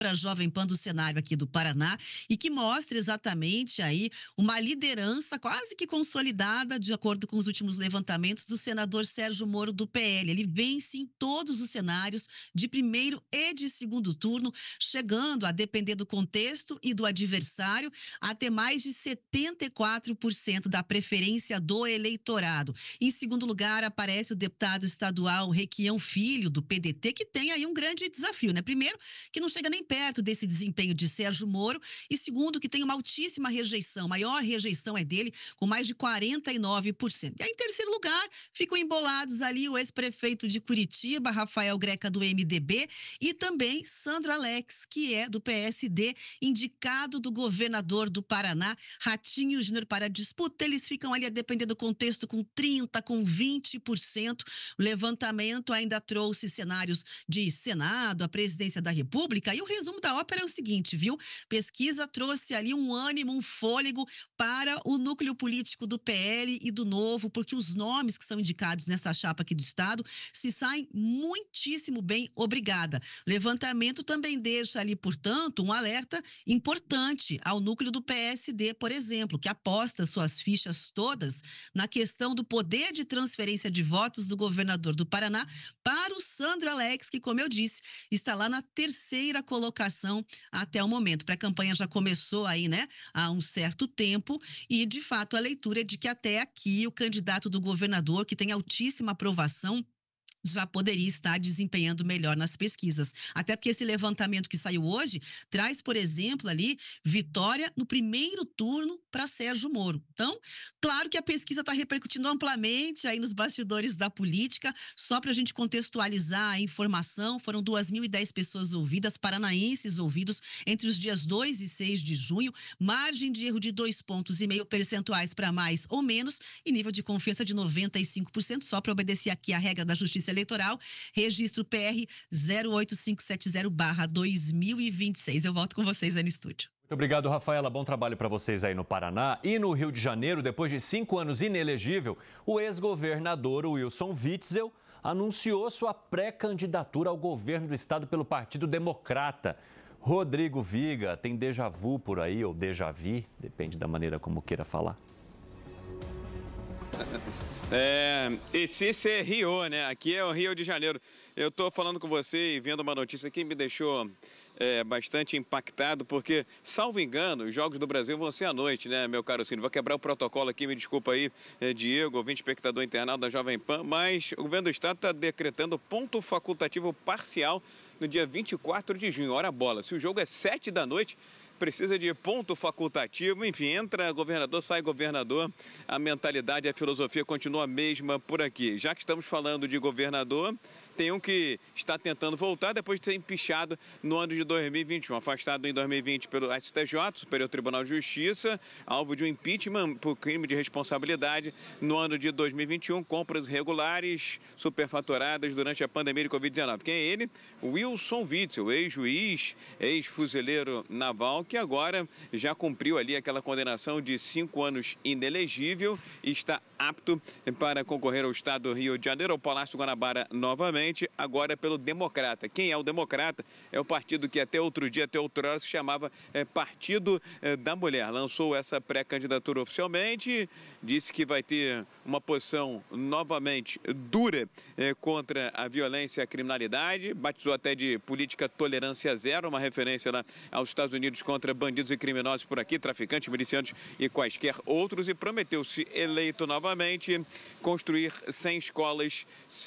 a Jovem Pan do cenário aqui do Paraná e que mostra exatamente aí uma liderança quase que consolidada, de acordo com os últimos levantamentos, do senador Sérgio Moro do PL. Ele vence em todos os cenários de primeiro e de segundo turno, chegando, a depender do contexto e do adversário, a ter mais de 74% da preferência do eleitorado. Em segundo lugar, aparece o deputado estadual Requião Filho, do PDT, que tem aí um grande desafio, né? Primeiro, que não chega nem perto desse desempenho de Sérgio Moro, e segundo, que tem uma altíssima rejeição, maior rejeição é dele, com mais de 49%. E aí, em terceiro lugar, ficam embolados ali o ex-prefeito de Curitiba, Rafael Greca, do MDB, e também Sandro Alex, que é do PSD, indicado do governador do Paraná, Ratinho Júnior, para a disputa. Eles ficam ali, a depender do contexto, com 30%, com 20%. O levantamento ainda trouxe cenários de Senado, a presidência da República, e o resumo da ópera é o seguinte, viu? Pesquisa trouxe ali um ânimo, um fôlego para o núcleo político do PL e do Novo, porque os nomes que são indicados nessa chapa aqui do estado se saem muitíssimo bem, obrigada. O levantamento também deixa ali, portanto, um alerta importante ao núcleo do PSD, por exemplo, que aposta suas fichas todas na questão do poder de transferência de votos do governador do Paraná para o Sandro Alex, que, como eu disse, está lá na terceira colocação até o momento. A campanha já começou aí, né, há um certo tempo, e de fato a leitura é de que até aqui o candidato do governador, que tem altíssima aprovação, já poderia estar desempenhando melhor nas pesquisas. Até porque esse levantamento que saiu hoje traz, por exemplo, ali, vitória no primeiro turno para Sérgio Moro. Então, claro que a pesquisa está repercutindo amplamente aí nos bastidores da política. Só para a gente contextualizar a informação, foram 2.010 pessoas ouvidas, paranaenses ouvidos, entre os dias 2 e 6 de junho, margem de erro de 2,5 pontos percentuais para mais ou menos, e nível de confiança de 95%, só para obedecer aqui a regra da Justiça Eleitoral, registro PR 08570/2026. Eu volto com vocês aí no estúdio. Muito obrigado, Rafaela. Bom trabalho para vocês aí no Paraná. E no Rio de Janeiro, depois de 5 anos inelegível, o ex-governador Wilson Witzel anunciou sua pré-candidatura ao governo do estado pelo Partido Democrata. Rodrigo Viga, tem déjà vu por aí, ou déjà vu, depende da maneira como queira falar. Esse é Rio, né? Aqui é o Rio de Janeiro. Eu estou falando com você e vendo uma notícia que me deixou bastante impactado, porque, salvo engano, os Jogos do Brasil vão ser à noite, né, meu caro Cine? Vou quebrar o protocolo aqui, me desculpa aí, Diego, ouvinte espectador internado da Jovem Pan, mas o governo do estado está decretando ponto facultativo parcial no dia 24 de junho. Ora bola, se o jogo é 7 da noite... precisa de ponto facultativo, enfim, entra governador, sai governador, a mentalidade, a filosofia continua a mesma por aqui. Já que estamos falando de governador, tem um que está tentando voltar depois de ser empichado no ano de 2021, afastado em 2020 pelo STJ, Superior Tribunal de Justiça, alvo de um impeachment por crime de responsabilidade no ano de 2021, compras irregulares, superfaturadas durante a pandemia de Covid-19. Quem é ele? Wilson Witzel, ex-juiz, ex-fuzileiro naval, que agora já cumpriu ali aquela condenação de 5 anos inelegível e está apto para concorrer ao estado do Rio de Janeiro, ao Palácio Guanabara novamente, agora pelo Democrata. Quem é o Democrata? É o partido que até outro dia, até outra hora, se chamava Partido da Mulher. Lançou essa pré-candidatura oficialmente, disse que vai ter uma posição novamente dura contra a violência e a criminalidade, batizou até de política tolerância zero, uma referência lá aos Estados Unidos contra bandidos e criminosos por aqui, traficantes, milicianos e quaisquer outros, e prometeu, se eleito novamente, construir 100 escolas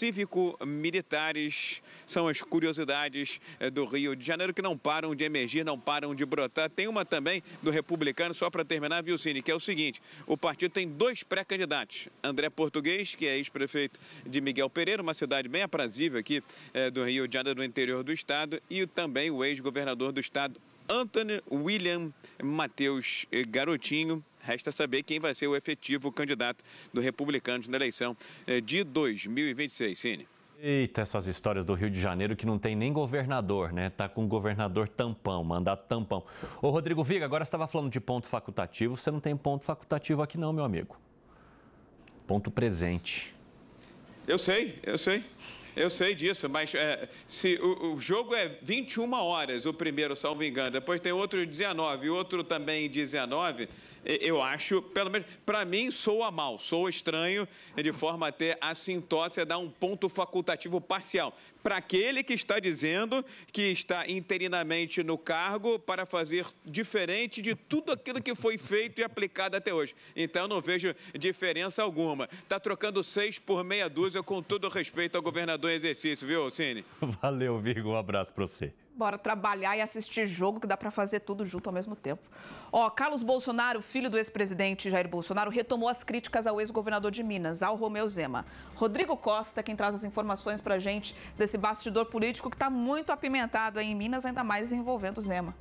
cívico-militares. São as curiosidades do Rio de Janeiro que não param de emergir, não param de brotar. Tem uma também do Republicano, só para terminar, viu, Cine, que é o seguinte: o partido tem 2 pré-candidatos. André Português, que é ex-prefeito de Miguel Pereira, uma cidade bem aprazível aqui do Rio de Janeiro, no interior do estado, e também o ex-governador do estado, Antony William Matheus Garotinho. Resta saber quem vai ser o efetivo candidato do Republicanos na eleição de 2026, Cine. Eita, essas histórias do Rio de Janeiro que não tem nem governador, né? Tá com governador tampão, mandato tampão. Ô, Rodrigo Viga, agora você estava falando de ponto facultativo. Você não tem ponto facultativo aqui não, meu amigo. Ponto presente. Eu sei. Eu sei disso, mas se o jogo é 21 horas, o primeiro, salvo engano, depois tem outro 19 e outro também 19, eu acho, pelo menos para mim, soa mal, soa estranho, de forma até assintócia, dar um ponto facultativo parcial para aquele que está dizendo que está interinamente no cargo para fazer diferente de tudo aquilo que foi feito e aplicado até hoje. Então, eu não vejo diferença alguma. Está trocando 6 por meia dúzia, com todo respeito ao governador em exercício, viu, Cine? Valeu, Vigo. Um abraço para você. Bora trabalhar e assistir jogo, que dá para fazer tudo junto ao mesmo tempo. Ó, Carlos Bolsonaro, filho do ex-presidente Jair Bolsonaro, retomou as críticas ao ex-governador de Minas, ao Romeu Zema. Rodrigo Costa, quem traz as informações pra gente desse bastidor político que está muito apimentado aí em Minas, ainda mais envolvendo o Zema.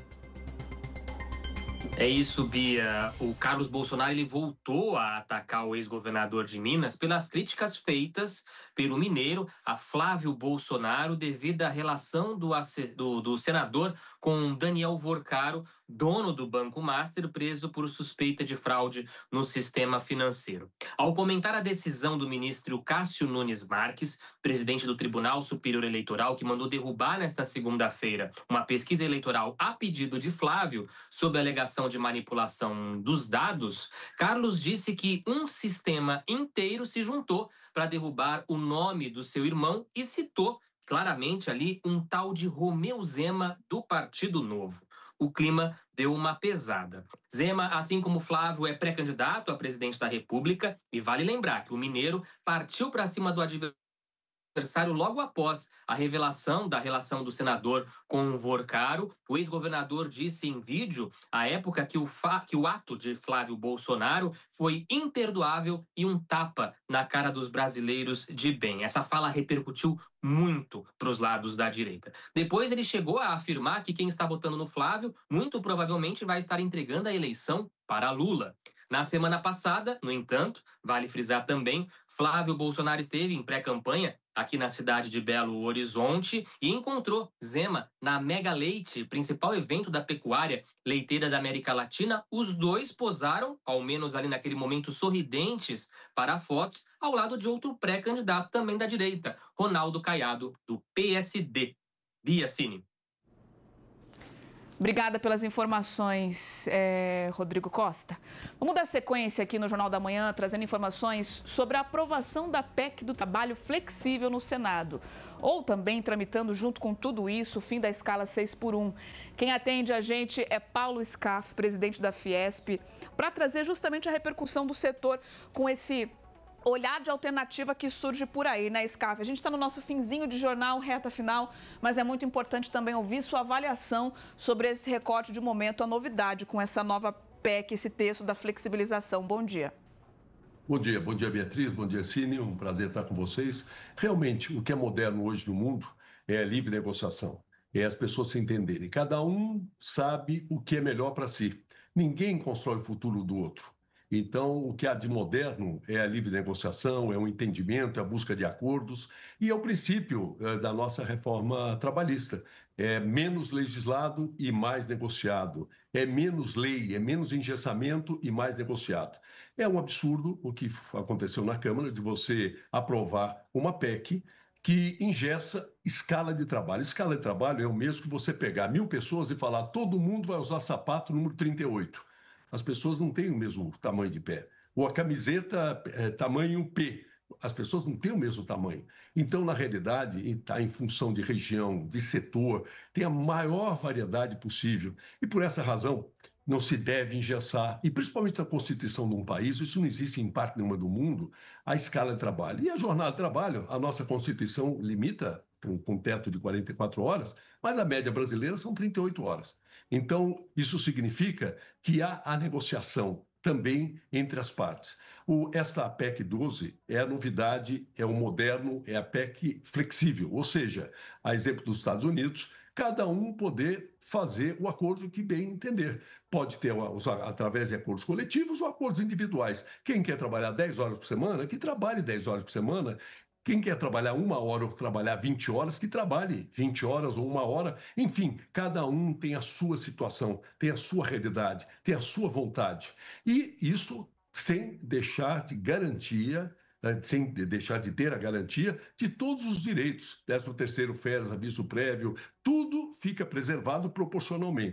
É isso, Bia. O Carlos Bolsonaro ele voltou a atacar o ex-governador de Minas pelas críticas feitas pelo mineiro a Flávio Bolsonaro devido à relação do senador com Daniel Vorcaro, dono do Banco Master, preso por suspeita de fraude no sistema financeiro. Ao comentar a decisão do ministro Cássio Nunes Marques, presidente do Tribunal Superior Eleitoral, que mandou derrubar nesta segunda-feira uma pesquisa eleitoral a pedido de Flávio sob a alegação de manipulação dos dados, Carlos disse que um sistema inteiro se juntou para derrubar o nome do seu irmão e citou claramente ali um tal de Romeu Zema do Partido Novo. O clima deu uma pesada. Zema, assim como Flávio, é pré-candidato a presidente da República e vale lembrar que o mineiro partiu para cima do adversário logo após a revelação da relação do senador com o Vorcaro. O ex-governador disse em vídeo, à época, que o ato de Flávio Bolsonaro foi imperdoável e um tapa na cara dos brasileiros de bem. Essa fala repercutiu muito para os lados da direita. Depois ele chegou a afirmar que quem está votando no Flávio muito provavelmente vai estar entregando a eleição para Lula. Na semana passada, no entanto, vale frisar também, Flávio Bolsonaro esteve em pré-campanha aqui na cidade de Belo Horizonte e encontrou Zema na Mega Leite, principal evento da pecuária leiteira da América Latina. Os dois posaram, ao menos ali naquele momento, sorridentes para fotos, ao lado de outro pré-candidato também da direita, Ronaldo Caiado, do PSD. Bia Cine. Obrigada pelas informações, Rodrigo Costa. Vamos dar sequência aqui no Jornal da Manhã, trazendo informações sobre a aprovação da PEC do trabalho flexível no Senado. Ou também tramitando junto com tudo isso o fim da escala 6x1. Quem atende a gente é Paulo Scaff, presidente da Fiesp, para trazer justamente a repercussão do setor com esse olhar de alternativa que surge por aí, né, Scaff? A gente está no nosso finzinho de jornal, reta final, mas é muito importante também ouvir sua avaliação sobre esse recorte de momento, a novidade com essa nova PEC, esse texto da flexibilização. Bom dia. Bom dia, Beatriz, bom dia, Cine, um prazer estar com vocês. Realmente, o que é moderno hoje no mundo é a livre negociação, é as pessoas se entenderem. Cada um sabe o que é melhor para si. Ninguém constrói o futuro do outro. Então, o que há de moderno é a livre negociação, é o entendimento, é a busca de acordos e é o princípio da nossa reforma trabalhista. É menos legislado e mais negociado. É menos lei, é menos engessamento e mais negociado. É um absurdo o que aconteceu na Câmara de você aprovar uma PEC que engessa escala de trabalho. Escala de trabalho é o mesmo que você pegar 1.000 pessoas e falar todo mundo vai usar sapato número 38. As pessoas não têm o mesmo tamanho de pé. Ou a camiseta tamanho P. As pessoas não têm o mesmo tamanho. Então, na realidade, está em função de região, de setor, tem a maior variedade possível. E por essa razão, não se deve engessar, e principalmente na Constituição de um país, isso não existe em parte nenhuma do mundo, a escala de trabalho. E a jornada de trabalho, a nossa Constituição limita com um teto de 44 horas, mas a média brasileira são 38 horas. Então, isso significa que há a negociação também entre as partes. Esta PEC 12 é a novidade, é o moderno, é a PEC flexível, ou seja, a exemplo dos Estados Unidos, cada um poder fazer o acordo que bem entender. Pode ter, através de acordos coletivos ou acordos individuais. Quem quer trabalhar 10 horas por semana, que trabalhe 10 horas por semana. Quem quer trabalhar 1 hora ou trabalhar 20 horas, que trabalhe 20 horas ou 1 hora. Enfim, cada um tem a sua situação, tem a sua realidade, tem a sua vontade. E isso sem deixar de garantia sem deixar de ter a garantia de todos os direitos, 13º, férias, aviso prévio, tudo fica preservado proporcionalmente.